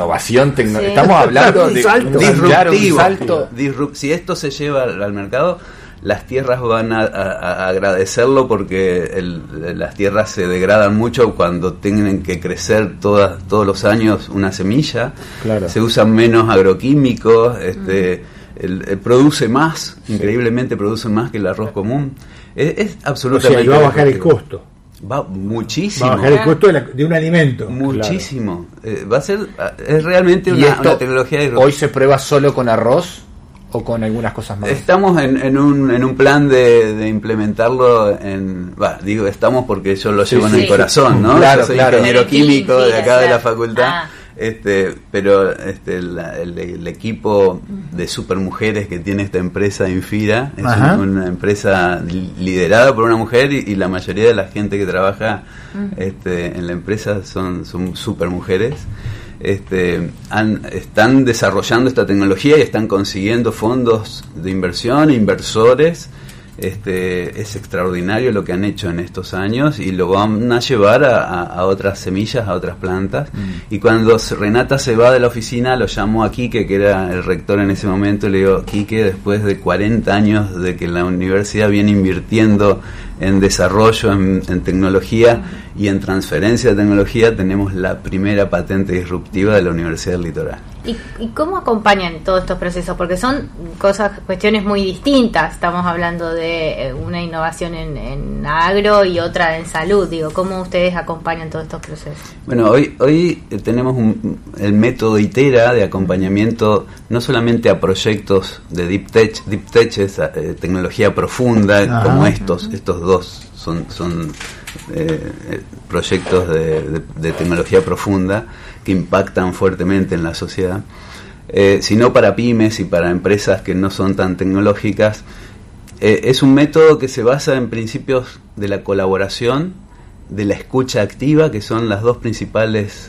innovación tecnológica. Estamos hablando de disruptivo. Un salto. Si esto se lleva al mercado, las tierras van a agradecerlo, porque las tierras se degradan mucho cuando tienen que crecer todos los años una semilla. Claro. Se usan menos agroquímicos, produce más, increíblemente produce más que el arroz común. Es absolutamente... O sea, y va a bajar el costo. Va muchísimo. Va a bajar el costo de un alimento. Muchísimo. Va a ser... Es realmente una tecnología de... ¿Hoy se prueba solo con arroz o con algunas cosas más? Estamos en un plan de implementarlo estamos porque yo lo llevo en el corazón, ¿no? Claro, yo soy ingeniero químico de acá de la facultad. Pero el equipo de supermujeres que tiene esta empresa Infira es una empresa liderada por una mujer, y la mayoría de la gente que trabaja en la empresa son supermujeres. Están desarrollando esta tecnología y están consiguiendo fondos de inversión, inversores. Es extraordinario lo que han hecho en estos años, y lo van a llevar a otras semillas, a otras plantas. Y cuando Renata se va de la oficina, lo llamo a Quique, que era el rector en ese momento, y le digo: Quique, después de 40 años de que la universidad viene invirtiendo en desarrollo, en tecnología y en transferencia de tecnología, tenemos la primera patente disruptiva de la Universidad del Litoral. ¿Y cómo acompañan todos estos procesos? Porque son cuestiones muy distintas. Estamos hablando de una innovación en agro y otra en salud. ¿Cómo ustedes acompañan todos estos procesos? Bueno, hoy tenemos el método ITERA de acompañamiento, no solamente a proyectos de Deep Tech es tecnología profunda, como estos dos son proyectos de tecnología profunda que impactan fuertemente en la sociedad, sino para pymes y para empresas que no son tan tecnológicas. Es un método que se basa en principios de la colaboración, de la escucha activa, que son las dos principales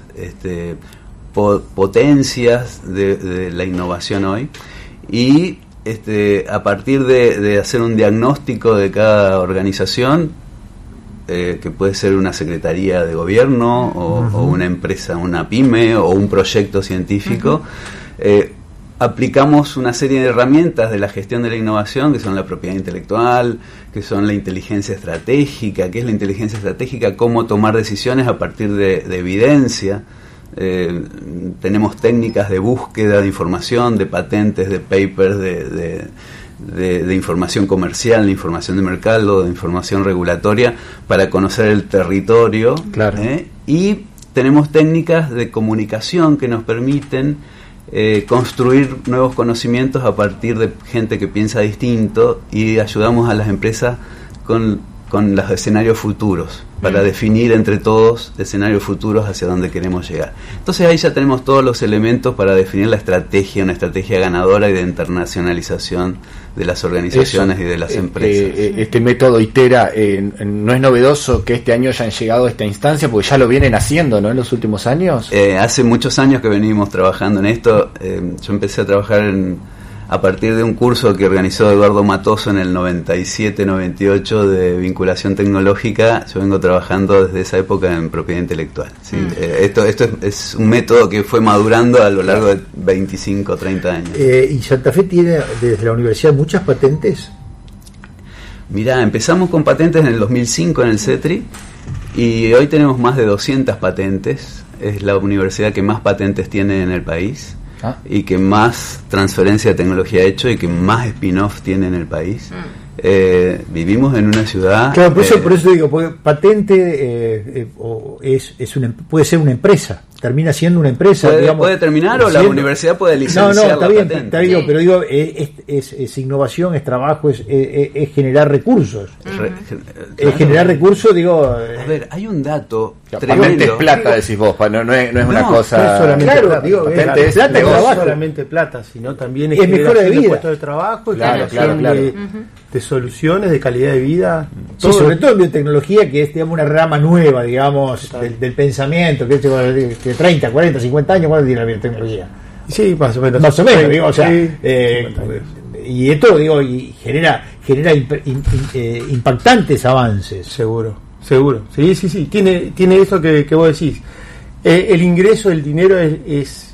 potencias de la innovación hoy, y a partir de hacer un diagnóstico de cada organización, que puede ser una secretaría de gobierno o una empresa, una pyme o un proyecto científico, aplicamos una serie de herramientas de la gestión de la innovación, que son la propiedad intelectual, que son la inteligencia estratégica. ¿Qué es la inteligencia estratégica? Cómo tomar decisiones a partir de evidencia. Tenemos técnicas de búsqueda de información, de patentes, de papers, de información comercial, de información de mercado, de información regulatoria, para conocer el territorio. Claro. Y tenemos técnicas de comunicación que nos permiten construir nuevos conocimientos a partir de gente que piensa distinto, y ayudamos a las empresas con los escenarios futuros, para definir entre todos escenarios futuros hacia donde queremos llegar. Entonces ahí ya tenemos todos los elementos para definir una estrategia ganadora y de internacionalización de las organizaciones y de las empresas. Este método ITERA no es novedoso que este año hayan llegado a esta instancia, porque ya lo vienen haciendo, ¿no?, en los últimos años. Hace muchos años que venimos trabajando en esto. Yo empecé a trabajar a partir de un curso que organizó Eduardo Matoso en el 97-98 de vinculación tecnológica. Yo vengo trabajando desde esa época en propiedad intelectual, ¿sí? Esto es un método que fue madurando a lo largo de 25 o 30 años. ¿Y Santa Fe tiene desde la universidad muchas patentes? Mirá, empezamos con patentes en el 2005 en el CETRI, y hoy tenemos más de 200 patentes. Es la universidad que más patentes tiene en el país, y que más transferencia de tecnología ha hecho, y que más spin-off tiene en el país. Vivimos en una ciudad... Claro, por eso digo, porque patente puede ser una empresa, termina siendo una empresa. Puede terminar, o la universidad puede licenciar está la bien, patente. Pero digo, es innovación, es trabajo, es generar recursos. Generar recursos, digo... A ver, hay un dato Patente es tremendo. plata, decís vos, no es una cosa... No es solamente claro, plata, digo, patente es Plata trabajo. no es solamente plata, sino también Es mejora de vida. puestos de trabajo, y Claro, generación claro. de soluciones, de calidad de vida. Sí, sobre todo en biotecnología, que es, digamos, una rama nueva, digamos, del pensamiento, que es 30, 40, 50 años, ¿cuánto tiene la biotecnología? Sí, más o menos. Más o menos, digo, o sea, Sí, y esto, digo, y genera impactantes avances. seguro. Sí. Tiene eso que vos decís. El ingreso, el dinero es